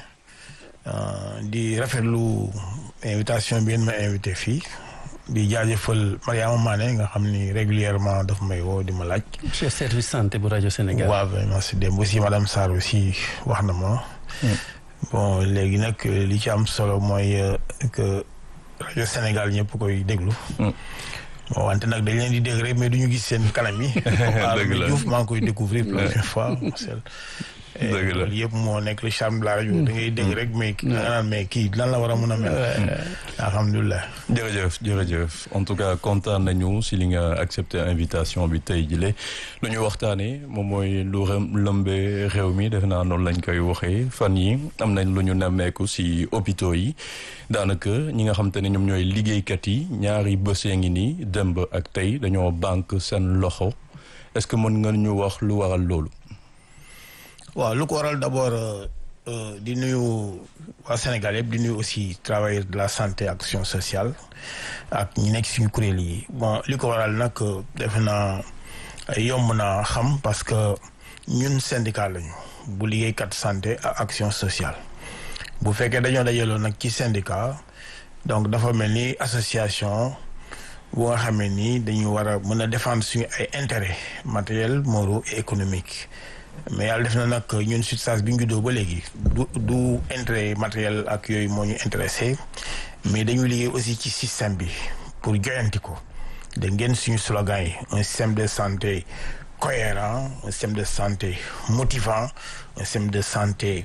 di rafetlu invitation bi ngeen ma invité fii di jaajëfal Mariama Mané nga xam ni régulièrement daf may woo di ma laaj. chef service santé bu rajo Sénégal. waaw vraiment si démb aussi madame Sarr aussi wax na ma. bon léegi nag li ci am solo mooy que rajo Sénégal ñëpp koy déglu. bon wante nag dañ leen di dégg rek mais du ñu gis seen kanam yi. dëgg la Diouf maa ngi koy découvrir pour la première fois. dëgg la loolu yëpp moo nekk le charme de la rajo. da ngay dégg rek mais mais kii lan la war a mun a mel. alhamdulilah. jërëjëf en tout cas kontaan nañu si li nga accepté invitation bi tey jile lu ñu waxtaanee moom mooy lu lëmbee réew mi defe naa noonu lañ koy waxee fan yi am nañ lu ñu nemmeeku si hôpitaux yi daanaka ñi nga xam te ne ñoom ñooy liggéeykat yi ñaari bësee ngi nii démb ak tey dañoo banque seen loxo est-ce que mën nga ñu wax lu waral loolu. waaw lu ko waral d'abord di nuyu waa Sénégal yëpp di nuyu aussi travailleurs de la santé action sociale ak ñi nekk suñu kuréel yi bon li ko waral nag defe naa yomb naa xam parce que ñun syndicat lañu bu liggéeykat santé ak action sociale bu fekkee dañoo dajaloo nag ci syndicat donc dafa mel ni association bu nga xamee ni dañu war a mën a défendre suñu ay intérêts matériels moraux et économiques mais yàlla def na nag ñun SUTSAS bi ñu juddoo ba léegi du intérêt matériel ak yooyu moo ñu intéressé mais dañuy liggéey aussi ci système bi pour joyanti ko da ngeen suñu slogan yi un système de santé cohérent un système de santé motivant un système de santé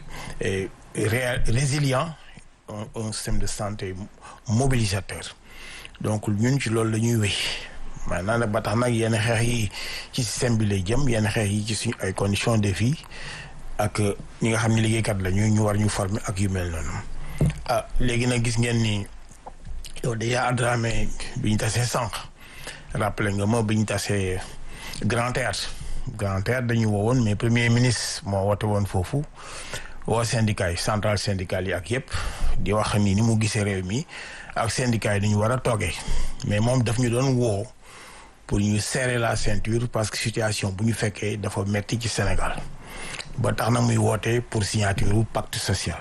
résilient un système de santé mobilisateur donc ñun ci loolu la ñuy wéy maintenant nag ba tax nag yenn xeex yi ci système bi lay jëm yenn xeex yi ci suñu ay conditions de vie ak ñi nga xam ne liggéeykat la ñu war ñu former ak yu mel noonu léegi nag gis ngeen ni yow déjà Dramé bi ñu tasee sànq rappelé nga ma bi ñu tasee Grand Théâtre dañu woowoon mais premier ministre moo woote woon foofu woo syndicat yi central syndical yi ak yëpp di wax ni mu gisee réew mi ak syndicat yi dañu war a toogee mais moom daf ñu doon woo pour ñu serrer la ceinture parce que situation bu ñu fekkee dafa metti ci Sénégal ba tax na muy woote pour signature pacte social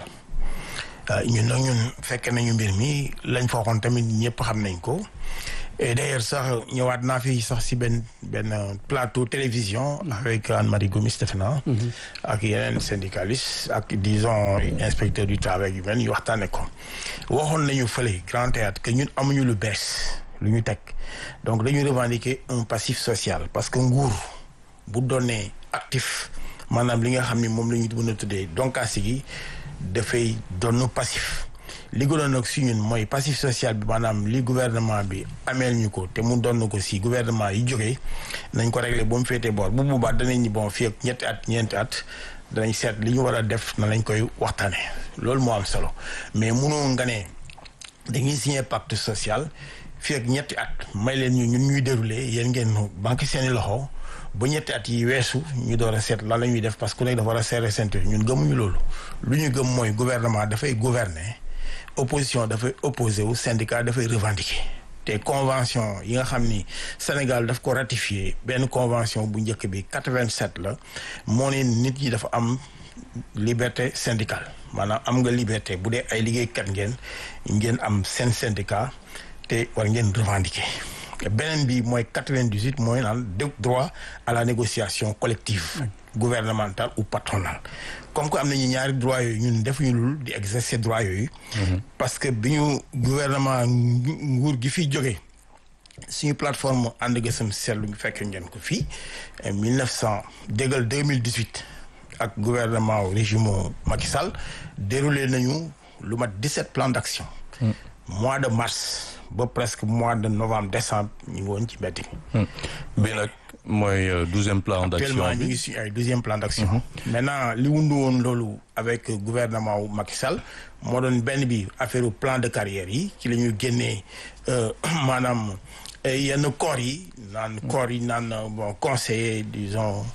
ñun nag ñun fekke nañu mbir mi lañ fa waxoon tamit ñëpp xam nañ ko et d'ailleurs sax ñëwaat naa fi sax si benn plateau télévision avec Anne-Marie Gomis defe naa ak yeneen syndicalistes ak disons inspecteur du travail yu mel ñu waxtaane ko waxoon nañu fële Grand Théâtre que ñun amuñu lu bees lu ñu teg donc dañu revendiquer un passif social parce que nguur bu doonee actif maanaam li nga xam ni moom la ñu mën a tuddee donkaasi gi dafay doon passif li gënoon nag si ñun mooy passif social bi maanaam li gouvernement bi ameel ñu ko te mu doon ko si gouvernement yi jógee nañ ko réglé ba mu féetee boor bu boobaa danañ ni bon fii ak ñeenti at danañ seet li ñu war a def na lañ koy waxtaane loolu moo am solo mais munoo nga ne dañuy signé pacte social fii ak ñetti at may leen ñun ñuy déroulé yéen ngeen banque seeni loxo ba ñetti at yi weesu ñu door a seet lan la ñuy def parce que ku nekk dafa war a serrer ceinture ñun gëmuñu loolu lu ñu gëm mooy gouvernement dafay gouverner opposition dafay opposé wu syndicat dafay revendiquer te convention yi nga xam ni Sénégal daf ko ratifié benn convention bu njëkk bi 87 la moo ne nit ñi dafa am liberté syndicale maanaam am nga liberté bu dee ay liggéeykat ngeen am seen syndicat te war ngeen revendiquer beneen bi mooy 98 mooy naan droit à la négociation collective gouvernementale ou patronale comme que am nañu ñaari droit yooyu ñun defuñu lul di exercer droit yooyu parce que bi ñu gouvernement nguur gi fiy jógee suñu plateforme ànd gësam seetlu fekk ngeen ko fii 2018 ak gouvernement régime Macky Sall déroulé nañu lu mat 17 plans d'action mois de mars ba presque mois de novembre décembre ñu ngi woon ci mbedd bi nag mooy 12e plan d'action actuellement ñu ngi si ay 12e plan d'action maintenant li wundu woon loolu avec gouvernement wu Macky Sall moo doon benn bi affaire plan de carrière yi ci la ñu génnee maanaam yenn corps yi naan bon conseiller disons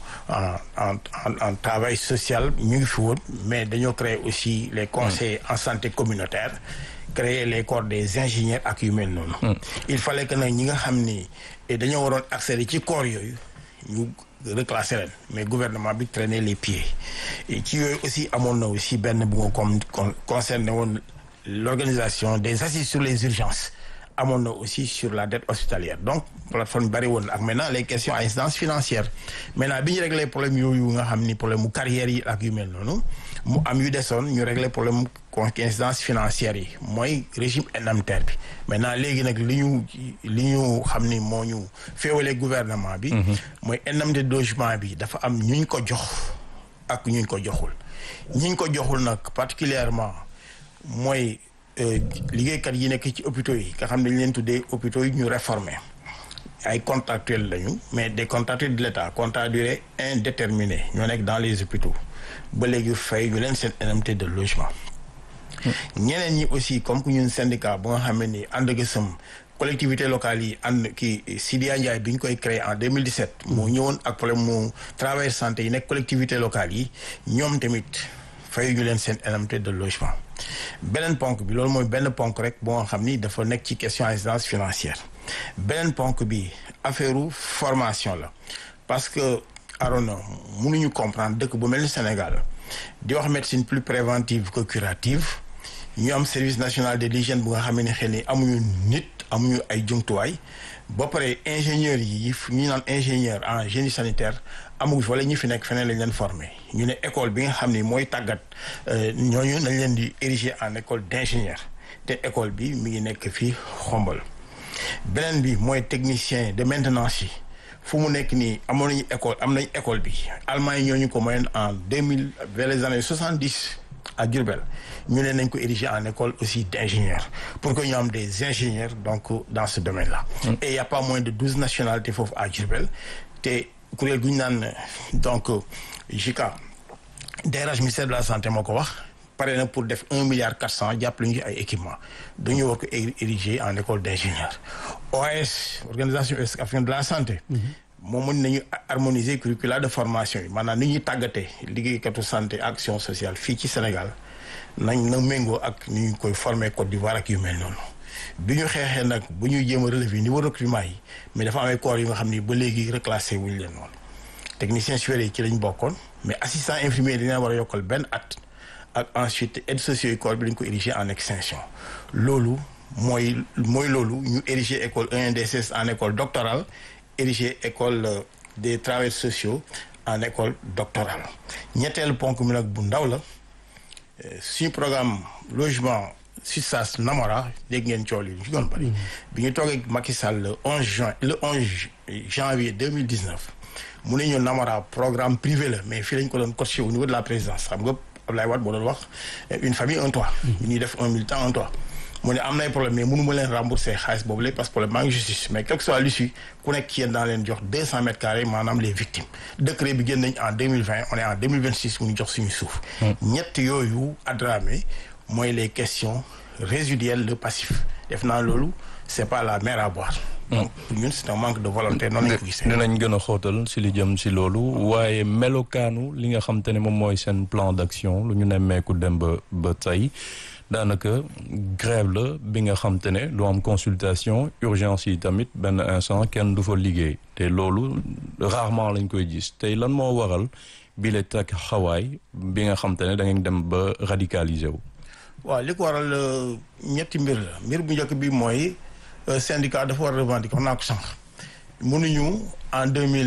en travail social ñu ngi fi woon mais dañoo créer aussi les conseillers en santé communautaire créer les corps des ingénieurs ak yu mel noonu il fallait que nag ñi nga xam ni dañoo waroon accéder ci corps yooyu ñu reclasser leen mais gouvernement bi traîner les pieds et ci yooyu aussi amoon na aussi benn bu nga comme concerné woon l'organisation des assises sur les urgences amoon na aussi sur la dette hospitalière donc plateforme bari woon ak maintenant les questions à incidence financière maintenant bi ñu réglé problème yooyu nga xam ni problème mu carrière yi ak yu mel noonu mu am yu desoon ñu réglé problème incidence financière yi mooy régime indemnitaire bi maintenant léegi nag li ñu xam ni moo ñu féewalee gouvernement bi mooy indemnité de logement bi dafa am ñuñ ko jox ak ñuñ ko joxul ñuñ ko joxul nag particulièrement mooy liggéeykat yi nekk ci hôpitaux yi nga xam ne dañ leen tuddee hôpitaux yi ñu réformé ay contractuels lañu mais des contractuels de l'État contrat durée indéterminée ñoo nekk dans les hôpitaux ba léegi fay ñu leen seen indemnité de logement ñeneen ñi aussi comme que ñun syndicat bu nga xam ne ni ànd gësëm collectivités locales yi ànd kii Sidya Ndiaye bi ñu koy créé en 2017 moo ñëwoon ak problème mu travail santé yi nekk collectivités locales yi ñoom tamit fayu ñu leen seen indemnité de logement beneen ponk bi loolu mooy benn ponk rek boo nga xam ni dafa nekk ci question incidence financière beneen ponk bi affaire formation la parce que Arona mënuñu comprendre dëkk bu mel ni Sénégal di wax médecine plus préventive que curative ñu am service national de l'hygiène bu nga xam ne xëy ni amuñu nit amuñu ay jumtuwaay ba pare ingénieurs yi ñu naan ingénieur en génie sanitaire amagu fi wala ñi fi nekk feneen lañ leen formé ñu ne école bi nga xam ni mooy tàggat ñooñu nañ leen di ériger en école d'ingénieur te école bi mi ngi nekk fii Xombol beneen bi mooy technicien de maintenance yi fu mu nekk nii am nañu école bi Allemagne ñooñu ko moyen en 2000 vers les années 70 à Diourbel ñu ne nañ ko ériger en école aussi d'ingénieur pour que ñu am des ingénieurs donc dans ce domaine-là. Et il y a pas moins de 12 nationalités foofu à Diourbel te kuréel gu ñu naan donc JICA DRH ministère de la santé moo ko wax pare na pour def 1,4 milliard jàppale ñu ay équipements dañu war ko ériger en école d'ingénieur. OAS organisation africaine de la santé. moom mën nañu harmoniser curricula de formation yi maanaam ni ñuy tàggatee liggéeykatu santé action sociale fii ci Sénégal nañ na méngoo ak ni ñu koy former Côte d'Ivoire ak yu mel noonu bi ñu xeexee nag bu ñuy jéem a relever niveau recrutement yi mais dafa amee corps yu nga xam ni ba léegi reclassé wuñu leen noonu technicien supérieur yi ci lañ bokkoon mais assistant infirmier dina war a yokkal benn at ak ensuite aide socio-école bi dañ ko ériger en extension loolu mooy loolu ñu ériger école ENDSS en école doctorale ériger école des travailleurs sociaux en école doctorale ñetteelu ponk mi nag bu ndaw la suñu programme logement SUTSAS Namora dégg ngeen coow li ñu ci doon bari bi ñu toogee Macky Sall le 11 janvier 2019 mu ne ñu Namora programme privé la mais fii lañ ko doon coaché au niveau de la présidence xam nga Abdoulaye Wade boo doon wax une famille un toit ñuy def un militant un toit mu ne am na ay problème mais mënu ma leen rembourser xaalis boobu léegi parce que problème maa ngi justice mais quel que soit l'issue ku nekk ci yéen daan leen jox 200 mètres carrés maanaam les victimes décret bi génn nañ en 2020 on est en 2026 mu ñu jox suñu suuf ñett yooyu Adramé mooy les questions résiduelles le passif def naa loolu c'est pas la mer à boire donc pour ñun c'est un manque de volonté noonu lañ ko gisee dinañ gën a xóotal si li jëm si loolu waaye melokaanu li nga xam te ne moom mooy seen plan d'action lu ñu nemmeeku dem ba tey daanaka grève la bi nga xam te ne lu am consultation urgence yi tamit benn instant kenn du fa liggéey te loolu rarement lañ koy gis tey lan moo waral bi la teg xawaay bi nga xam te ne da ngeen dem ba radicaliser wu. waaw li ko waral ñetti mbir la mbir bu njëkk bi mooy syndicat dafa war a revendiquer wax naa ko sànq mënuñu en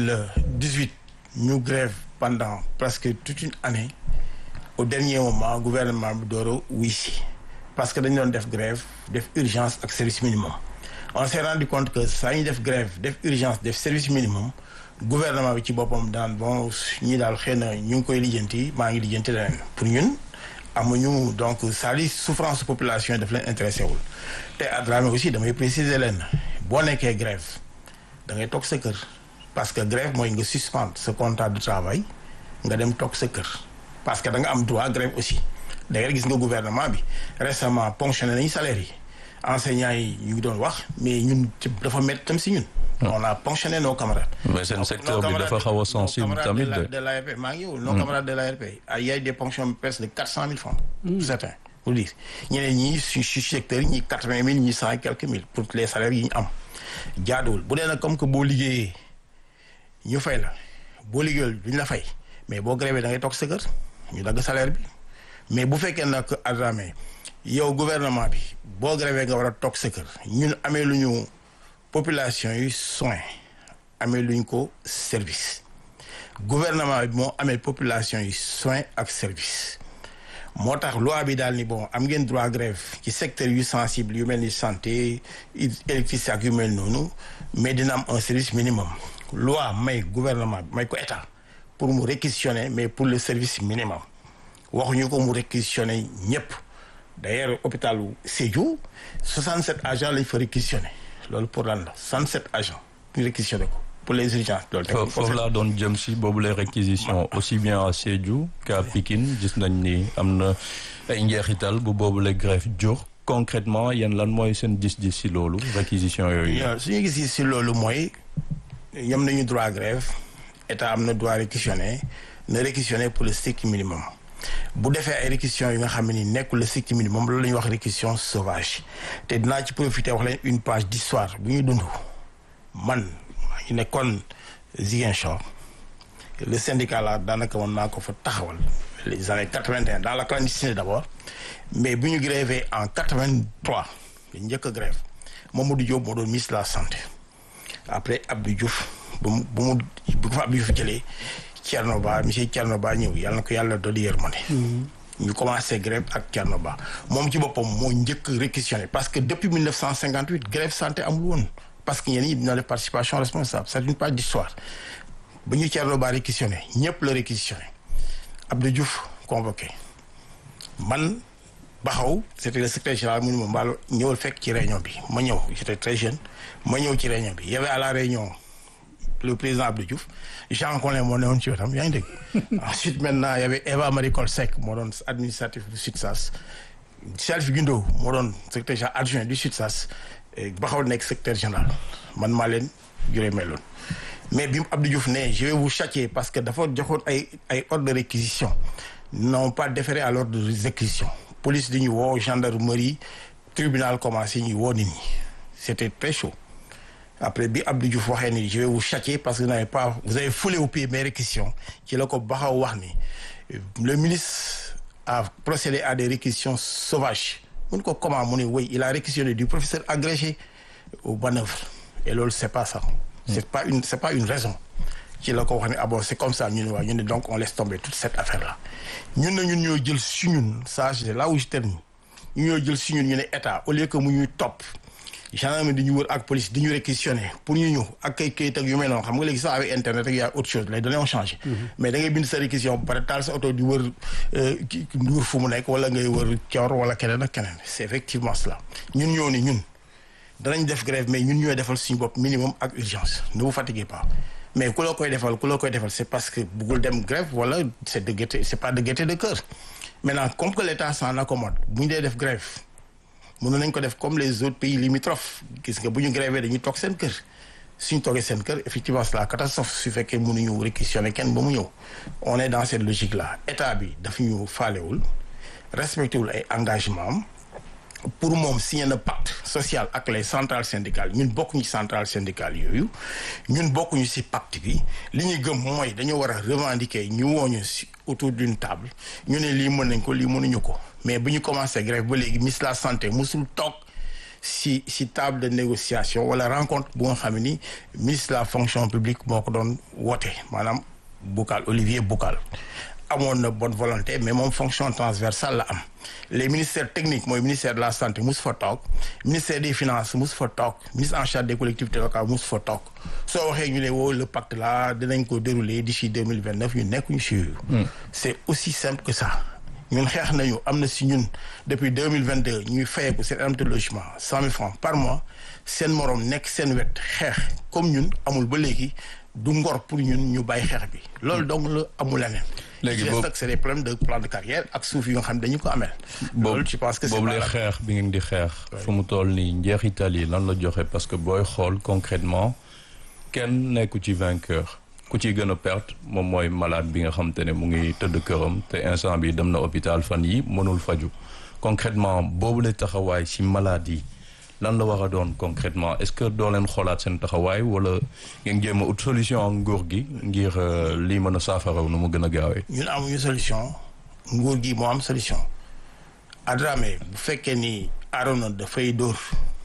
2018 ñu grève pendant presque toute une année au dernier moment gouvernement bi door a wuy si parce que dañu doon def grève def urgence ak service minimum on s'est rendu compte que saa ñu def grève def urgence def service minimum gouvernement bi ci boppam daan bon ñii daal xëy na ñu ngi koy lijjanti maa ngi lijjanti leneen pour ñun amuñu donc ça li souffrance population yi daf leen intéressé wul te Adramé aussi damay préciser leen boo nekkee grève da ngay toog sa kër parce que grève mooy nga suspendre sa contrat de travail nga dem toog sa kër parce que da nga am droit grève aussi d'ailleurs gis nga gouvernement bi récemment ponctionné nañu salaire yi enseignants yi ñu ngi doon wax mais ñun dafa métti tam si ñun. on a ponctionné nos camarades. mais seen secteur bi dafa xaw a sensible tamit de l'ARP maa ngi ñëw nos camarades de l'ARP il y a des ponctions presque de 400 000 francs. certains pour dire ñeneen ñi su secteur yi ñi 80 000 ñi 100 et quelques mille pour les salaires yi ñu am jaaduwul bu dee nag comme que boo liggéeyee ñu fay la boo liggéeyul duñ la fay mais boo grévé da ngay toog sa kër ñu dagg salaire bi mais bu fekkee nag Adramé yow gouvernement bi boo grévé nga war a toog sa kër ñun amee lu ñu population yi soin amee lu ñu ko service gouvernement bi moo amee population yi soin ak service moo tax loi bi daal ni bon am ngeen droit grève ci secteur yu sensible yu mel ni santé électricité ak yu mel noonu mais dina am un service minimum loi may gouvernement bi may ko état pour mu réquisitionner mais pour le service minimum waxuñu ko mu réquisitionner ñëpp d'ailleurs hôpitalu Sédhiou 67 agents lañ fa réquisitionner loolu pour lan la 67 agents ñu réquisitionner ko pour les urgences. loolu foofu laa doon jëm si boobu les réquisitions aussi bien à Sédhiou qu'à Pikine gis nañ ni am na ay njeexital bu boobu les greffes jur concrètement yéen lan mooy seen gis-gis si loolu réquisition yooyu. suñu gis-gis si loolu mooy yam nañu droit grève état am na droit réquisitionner na réquisitionner pour le strict minimum bu defee ay réquisitions yi nga xam ne ni nekkul le strict minimum loolu la ñuy wax réquisition sauvage te dinaa ci profiter wax leen une page d'histoire bu ñuy dund man. ñu nekkoon Ziguinchor le syndicat là daanaka woon naa ko fa taxawal les années 81 dans la clandestinité d'abord mais bu ñu grévé en 83 dañ njëkk a grève Mamadou Diop moo doon ministre de la santé après Abdou Diouf bu ko fa Abdou Diouf jëlee Thierno Ba monsieur Thierno Ba ñëw yàlla na ko yàlla dolli yërmande. ñu commencé grève ak Thierno Ba moom ci boppam moo njëkk réquisitionné parce que depuis 1958 grève santé amul woon parce que ñenn ñi dina def participation responsable c'est une page d'histoire ba ñu Thierno Ba réquisitionné ñëpp la réquisitionné Abdou Diouf convoqué man Baxaw c'était le secrétaire général mu ne ma Mballo ñëwal fekk ci réunion bi ma ñëw j'étais très jeune ma ñëw ci réunion bi y avait à la réunion le président Abdou Diouf Jean Collin moo newoon ci wetam yaa ngi dégg. Ensuite maintenant y avait Eva Marie Coll Seck moo doon administratif du SUTSAS Salif Guindo moo doon secrétaire général adjoint du SUTSAS Baxaw nekk secrétaire général man maa leen juree meloon mais bi Abdou Diouf ne je vais vous châtier parce que dafa joxoon ay ordre de réquisition non pas déféré à l'ordre de réquisition police di ñu woo gendarmerie tribunal commencé ñu woo nit ñi c'était très chaud après bi Abdou Diouf waxee ni je vais vous châtier parce que vous avez foulé au pied mes réquisitions ci la ko Baxaw wax ni le ministre a procédé à des réquisitions sauvages mun ko comment mu ne oui il a réquisitionné du professeur agrégé au manœuvre et loolu c'est pas ça c'est pas une raison ci la ko wax ne ah bon c'est comme ça ñu ne donc on laisse tomber toute cette affaire là ñun ñoo jël si ñun ça c'est là où je termine ñu ñoo jël si ñun ñu ne état au lieu que mu ñuy topp gendarmerie di ñu wër ak police di ñu réquisitionner pour ñu ñëw ak kayit ak yu mel noonu xam nga léegi sax avec internet ak y a autre chose les données ont changé mais da ngay bind sa réquisition ba pare taal sa oto di wër nduur fu mu nekk wala ngay wër Thior wala keneen ak keneen c'est effectivement cela ñun ñoo ni ñun danañ def grève mais ñun ñooy defal suñu bopp minimum ak urgence ne vous fatiguez pas mais ku la koy defal c'est parce que bëggul dem grève wala c'est pas de gaieté de cœur maintenant comme que l'État s'en accommode bu ñu dee def grève mënoon nañ ko def comme les autres pays limitrophes gis nga bu ñu grévé dañuy toog seen kër suñu toogee seen kër effectivement c'est la catastrophe su fekkee mënuñu réquisitionner kenn ba mu ñëw on est dans cette logique là état bi daf ñu faalewul respecté wul ay engagement am pour moom signé na pacte social ak les centrales syndicales ñun bokkuñu ci centrales syndicales yooyu ñun bokkuñu ci pacte bi li ñuy gëm mooy dañoo war a revendiquer ñu wooñu ci autour d'une table ñu ne lii mën nañ ko lii mënuñu ko mais bu ñu commencé grève ba léegi ministre de la santé musul toog ci table de négociation wala rencontre bu nga xam ni ministre de la fonction publique moo ko doon woote maanaam Olivier Boucal amoon na bonne volonté mais moom fonction transversale la am les ministères techniques mooy ministère de la santé mus fa toog ministère des finances mus fa toog ministre en charge des collectivités locales mus fa toog soo waxee ñu ne woo le pacte là dinañ ko dérouler d'ici 2029 ñu nekkuñu ci yooyu c'est aussi simple que ça ñun xeex nañu am na ci ñun depuis 2022 ñuy fayeeku seen indemnité de logement 100 000 francs par mois seen morom nekk seen wet xeex comme ñun amul ba léegi du ngor pour ñun ñu bàyyi xeex bi loolu donc la amul leneen léegi boobu c'est des problèmes de plan de carrière ak suuf yi nga xam dañu ko amee. loolu je pense que c'est boobu lay xeex bi ngeen di xeex. fu mu toll nii njeexital yi lan la joxe parce que booy xool concrètement kenn nekku ci vainqueur ku ciy gën a perte moom mooy malade bi nga xam te ne mu ngi tëdd këram te instant bi dem na hôpital fan yi mënul faju concrètement boobu lay taxawaay ci malade yi lan la war a doon concrètement est-ce que doo leen xoolaat seen taxawaay wala ngeen jéem a ut solution ak nguur gi ngir lii mën a saafaraw nu mu gën a gaawee. ñun amuñu solution nguur gi moo am solution Adramé bu fekkee ni Arona dafay dóor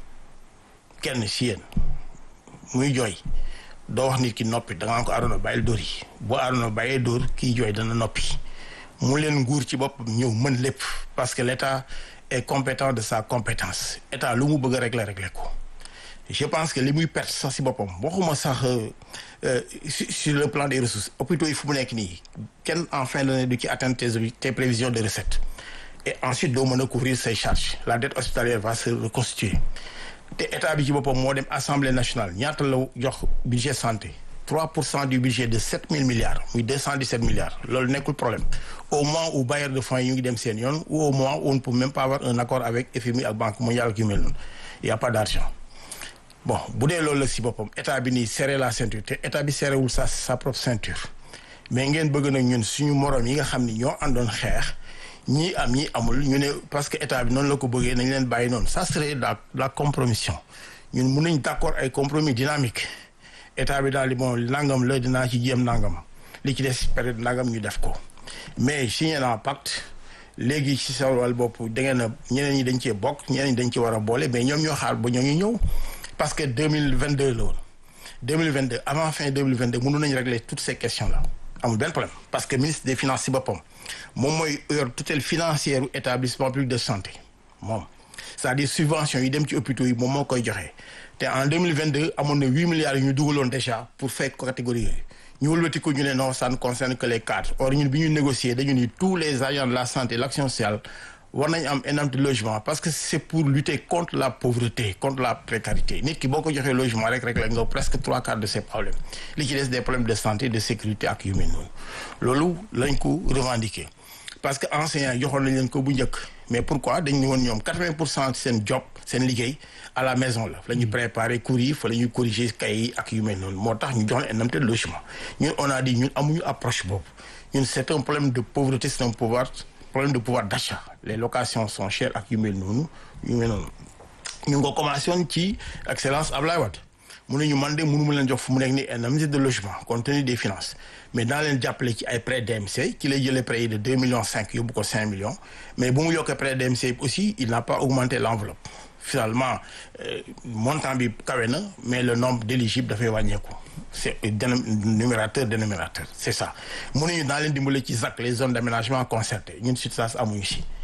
kenn ci yéen muy jooy doo wax nit ki noppi da nga ko Arona bàyyil dóor yi boo Arona bàyyee dóor kii jooy dana noppi mu leen nguur ci boppam ñëw mën lépp parce que l'État est compétent de sa compétence état lu mu bëgg a régler ko je pense que li muy perte sax ci boppam waxuma sax sur le plan des ressources hôpitaux yi fu mu nekk nii kenn en fin d'année du ci atteindre tes prévisions de recettes et ensuite doo mën a couvrir ses charges la dette hospitalière va se reconstituer te état bi ci boppam moo dem assemblée nationale ñaata la jox budget santé 3% du budget de 7 000 milliards muy 217 milliards loolu nekkul problème au moment où bailleurs de fonds yi ñu ngi dem seen yoon ou au moment où on ne peut même pas avoir un accord avec FMI ak Banque mondiale ak yu mel noonu il y a pas d'argent bon bu dee loolu la si boppam état bi nii serré la ceinture te état bi serré wul sa propre ceinture mais ngeen bëgg nag ñun suñu morom yi nga xam ni ñoo àndoon xeex ñii am ñii amul ñu ne parce que état bi noonu la ko bëggee nañ leen bàyyi noonu ça serait la compromission ñun mun nañ d'accord ay compromis dynamique état bi daal di bon nangam la dinaa ci jéem nangam li ci des période nangam ñu def ko mais signé naa pacte léegi ci sa wàll bopp da ngeen a ñeneen ñi dañ cee bokk ñeneen ñi dañ ci war a boole mais ñoom ñoo xaar ba ñoo ñu ñëw parce que 2022 la woon 2022 avant fin 2022 mënu nañu régler toutes ces questions là amul benn problème parce que ministre des finances si boppam moom mooy yor tutelle financière u établissement public de santé moom c'est-à-dire subvention yi dem ci hôpitaux yi moom moo koy joxe te en 2022 amoon na 8 milliards yu ñu dugaloon déjà pour fay catégorie yooyu ñu wëlbati ko ñu ne non ça ne concerne que les cadres or ñun bi ñu négocier dañu ni tous les agents de la santé l'action sociale war nañu am énorme de logement parce que c'est pour lutter contre la pauvreté contre la précarité nit ki boo ko joxee logement rek nga presque 3/4 de ces problèmes li ci des des problèmes de santé de sécurité ak yu mel noonu loolu lañ ko revendiquer parce que enseignants yi joxoon nañ leen ko bu njëkk mais pourquoi dañ ne woon ñoom 80% seen job seen liggéey à la maison la fa la ñuy préparer cours yi fa la ñuy corriger cahiers yi ak yu mel noonu moo tax ñu jox leen indemnité de logement ñun on a dit ñun amuñu approche boobu ñun c'est un problème de pauvreté c'est un problème de pouvoir d'achat les locations sont chères ak yu mel noonu ñu ngi ko commencé woon ci excellence Ablaye Wade mu ne ñu man de mënu ma leen jox fu mu nekk ni indemnité de logement compte tenu des finances mais daa leen jàppale ci ay prêts DMC ki lay jëlee prêt yi de 2,5 millions yóbbu ko 5 millions mais bu mu yokkee prêt DMC aussi il n'a pas augmenté l'enveloppe finalement montant bi kawe na mais le nombre d'éligibles dafay wàññeeku c'est numérateur dénominateur c'est ça mënuñu daa leen dimbale ci ZAC les zones d'aménagement concerté ñun SUTSAS amuñu si